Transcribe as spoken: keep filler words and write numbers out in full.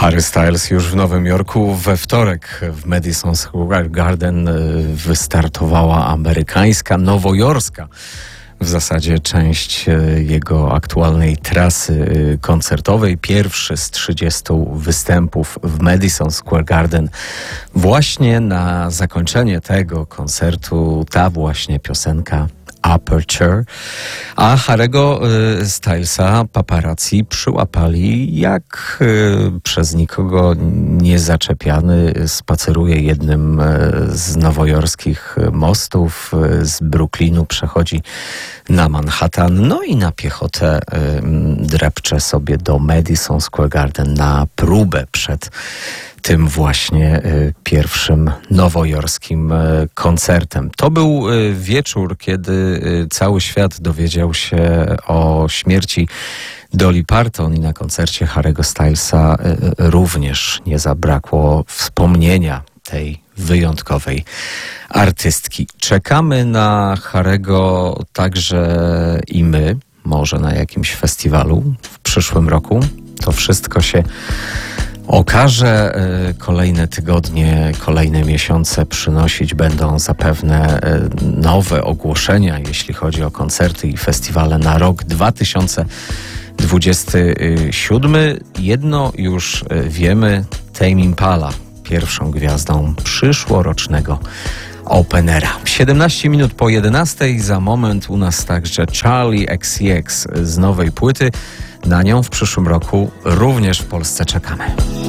Harry Styles już w Nowym Jorku. We wtorek w Madison Square Garden wystartowała amerykańska, nowojorska w zasadzie część jego aktualnej trasy koncertowej. Pierwszy z trzydziestu występów w Madison Square Garden. Właśnie na zakończenie tego koncertu ta właśnie piosenka Aperture, a Harry'ego y, Stylesa paparazzi przyłapali, jak y, przez nikogo niezaczepiany spaceruje jednym y, z nowojorskich mostów, y, z Brooklynu przechodzi na Manhattan, no i na piechotę y, drepcze sobie do Madison Square Garden na próbę przed tym właśnie y, pierwszym nowojorskim y, koncertem. To był y, wieczór, kiedy y, cały świat dowiedział się o śmierci Dolly Parton i na koncercie Harry'ego Stylesa y, y, również nie zabrakło wspomnienia tej wyjątkowej artystki. Czekamy na Harry'ego także i my, może na jakimś festiwalu w przyszłym roku. To wszystko się okaże. Kolejne tygodnie, kolejne miesiące przynosić będą zapewne nowe ogłoszenia, jeśli chodzi o koncerty i festiwale na rok dwa tysiące dwudziesty siódmy. Jedno już wiemy, Tame Impala pierwszą gwiazdą przyszłorocznego Openera. siedemnaście minut po jedenastej, za moment u nas także Charli X C X z nowej płyty. Na nią w przyszłym roku również w Polsce czekamy.